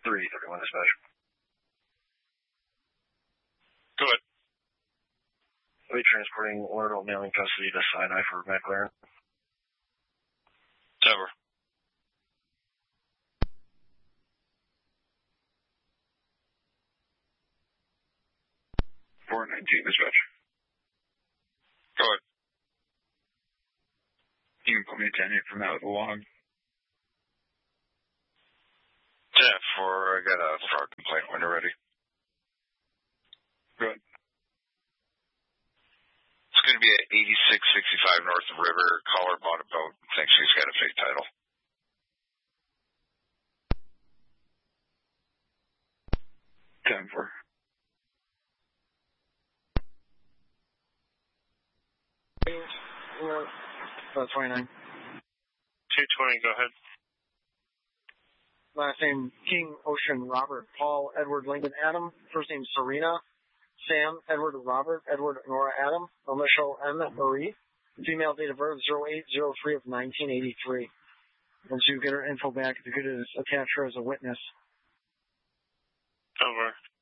331 dispatch. Go ahead. Are we transporting or mailing custody to Sinai for McLaren? Denver. 419 dispatch. Go ahead. You can put me a 10-8 from that with a log. 10-4, I got a fraud complaint when you're ready. Good. It's going to be at 8665 North River. Caller bought a boat. Thinks she's got a fake title. Time for. About 29. 220, go ahead. Last name King, Ocean, Robert, Paul, Edward, Lincoln, Adam. First name Serena, Sam, Edward, Robert, Edward, Nora, Adam. Initial M, Marie. Female, date of birth 0803 of 1983. Once you get her info back, if you could attach her as a witness. Over.